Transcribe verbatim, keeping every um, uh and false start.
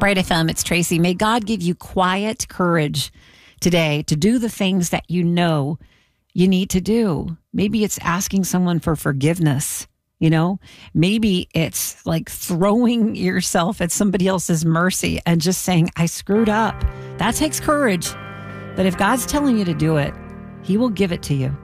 Bright F M, it's Tracy. May God give you quiet courage today to do the things that you know you need to do. Maybe it's asking someone for forgiveness, you know? Maybe it's like throwing yourself at somebody else's mercy and just saying, I screwed up. That takes courage. But if God's telling you to do it, He will give it to you.